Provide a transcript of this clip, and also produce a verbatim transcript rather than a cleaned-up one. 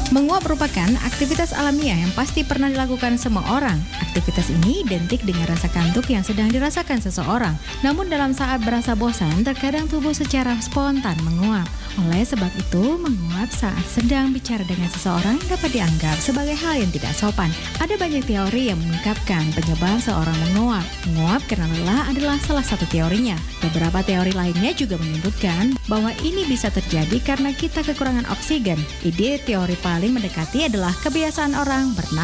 Menguap merupakan aktivitas alamiah yang pasti pernah dilakukan semua orang. Aktivitas ini identik dengan rasa kantuk yang sedang dirasakan seseorang. Namun dalam saat berasa bosan, terkadang tubuh secara spontan menguap. Oleh sebab itu, menguap saat sedang bicara dengan seseorang dapat dianggap sebagai hal yang tidak sopan. Ada banyak teori yang mengungkapkan penyebab seorang menguap. Menguap karena lelah adalah salah satu teorinya. Beberapa teori lainnya juga menyebutkan bahwa ini bisa terjadi karena kita kekurangan oksigen. Ide teori paling mendekati adalah kebiasaan orang bernafas